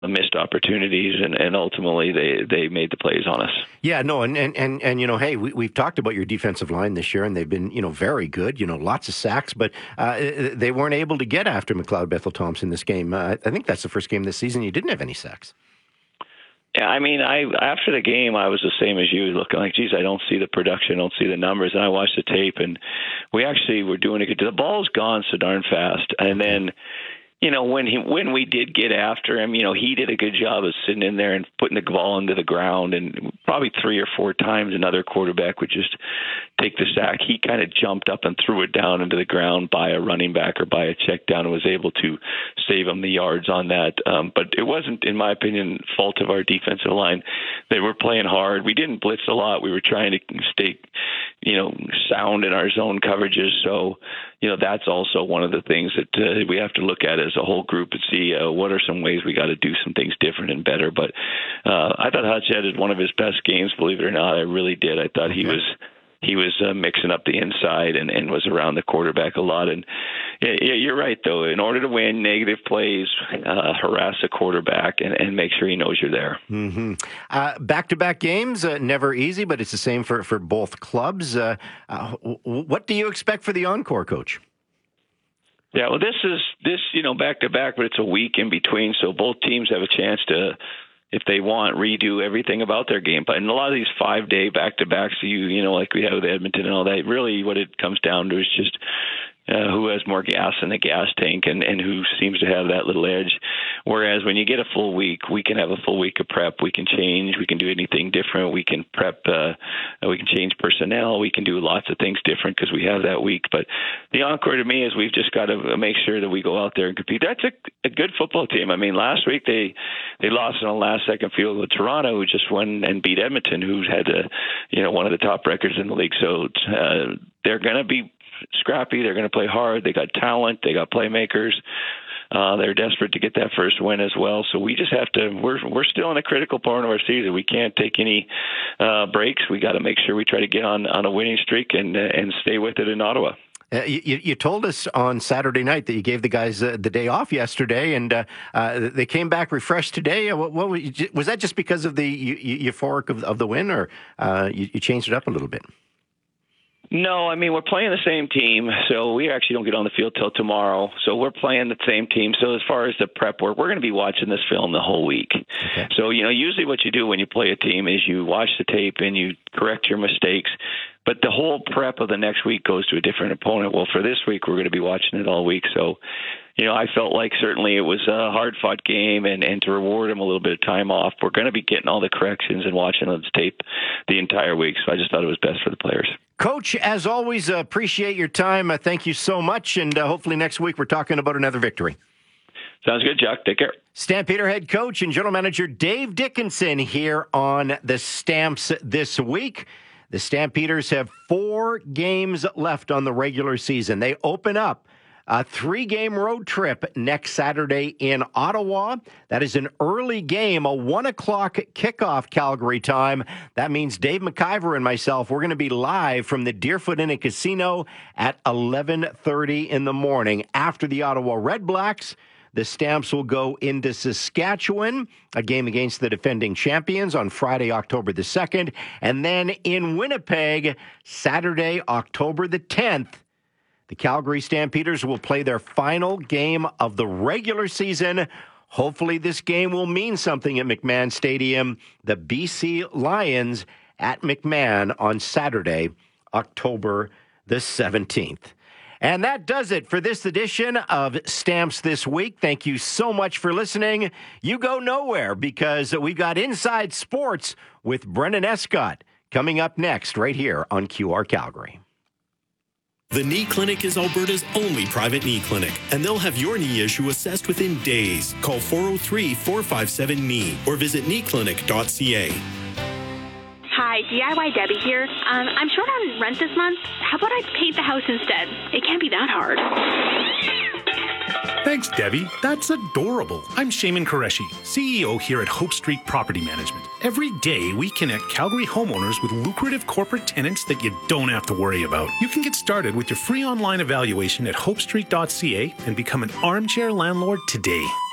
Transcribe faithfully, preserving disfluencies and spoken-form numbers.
missed opportunities, and, and ultimately they, they made the plays on us. Yeah, no, and, and, and, and you know, hey, we, we've talked about your defensive line this year, and they've been, you know, very good, you know, lots of sacks, but uh, they weren't able to get after McLeod Bethel-Thompson this game. Uh, I think that's the first game this season you didn't have any sacks. Yeah, I mean, I after the game, I was the same as you, looking like, geez, I don't see the production, I don't see the numbers, and I watched the tape, and we actually were doing a good. The ball's gone so darn fast, and then, you know, when he when we did get after him, you know, he did a good job of sitting in there and putting the ball into the ground, and probably three or four times another quarterback would just take the sack. He kind of jumped up and threw it down into the ground by a running back or by a check down and was able to save him the yards on that. Um, but it wasn't, in my opinion, fault of our defensive line. They were playing hard. We didn't blitz a lot. We were trying to stay, you know, sound in our zone coverages. So, you know, that's also one of the things that uh, we have to look at as a whole group and see uh, what are some ways we got to do some things different and better. But uh, I thought Hutch had one of his best games, believe it or not. I really did. I thought he was he was uh, mixing up the inside and, and was around the quarterback a lot. And yeah, you're right, though. In order to win, negative plays, uh, harass a quarterback and, and make sure he knows you're there. Mm-hmm. Uh, back-to-back games, uh, never easy, but it's the same for, for both clubs. Uh, uh, what do you expect for the encore, Coach? Yeah, well, this is, this you know, back-to-back, but it's a week in between, so both teams have a chance to, if they want, redo everything about their game. But in a lot of these five-day back-to-backs, you you know, like we have with Edmonton and all that, really what it comes down to is just uh, who has more gas in the gas tank and, and who seems to have that little edge. Whereas when you get a full week, we can have a full week of prep. We can change. We can do anything different. We can prep. Uh, we can change personnel. We can do lots of things different because we have that week. But the encore to me is we've just got to make sure that we go out there and compete. That's a, a good football team. I mean, last week they, they lost on a last-second field with Toronto, who just won and beat Edmonton, who's had a, you know, one of the top records in the league. So uh, they're going to be scrappy. They're going to play hard. They got talent. They got playmakers. Uh, they're desperate to get that first win as well. So we just have to, we're we're still in a critical part of our season. We can't take any uh, breaks. We got to make sure we try to get on, on a winning streak and, uh, and stay with it in Ottawa. Uh, you, you told us on Saturday night that you gave the guys uh, the day off yesterday, and uh, uh, they came back refreshed today. What, what was that? Just because of the euphoric of, of the win, or uh, you, you changed it up a little bit? No, I mean, we're playing the same team, so we actually don't get on the field till tomorrow. So we're playing the same team. So as far as the prep work, we're going to be watching this film the whole week. Okay. So, you know, usually what you do when you play a team is you watch the tape and you correct your mistakes. But the whole prep of the next week goes to a different opponent. Well, for this week, we're going to be watching it all week. So, you know, I felt like certainly it was a hard-fought game, and, and to reward them a little bit of time off, we're going to be getting all the corrections and watching this tape the entire week. So I just thought it was best for the players. Coach, as always, uh, appreciate your time. Uh, thank you so much, and uh, hopefully next week we're talking about another victory. Sounds good, Chuck. Take care. Stampeder head coach and general manager Dave Dickenson here on the Stamps this week. The Stampeders have four games left on the regular season. They open up a three-game road trip next Saturday in Ottawa. That is an early game, a one o'clock kickoff Calgary time. That means Dave McIver and myself, we're going to be live from the Deerfoot Inn and Casino at eleven thirty in the morning. After the Ottawa Red Blacks, the Stamps will go into Saskatchewan, a game against the defending champions on Friday, October the second. And then in Winnipeg, Saturday, October the tenth, the Calgary Stampeders will play their final game of the regular season. Hopefully this game will mean something at McMahon Stadium. The B C Lions at McMahon on Saturday, October the seventeenth. And that does it for this edition of Stamps This Week. Thank you so much for listening. You go nowhere because we've got Inside Sports with Brendan Escott coming up next right here on Q R Calgary. The Knee Clinic is Alberta's only private knee clinic, and they'll have your knee issue assessed within days. Call four oh three, four five seven, K N E E or visit knee clinic dot c a. Hi, D I Y Debbie here. Um, I'm short on rent this month. How about I paint the house instead? It can't be that hard. Thanks, Debbie. That's adorable. I'm Shaman Qureshi, C E O here at Hope Street Property Management. Every day, we connect Calgary homeowners with lucrative corporate tenants that you don't have to worry about. You can get started with your free online evaluation at hope street dot c a and become an armchair landlord today.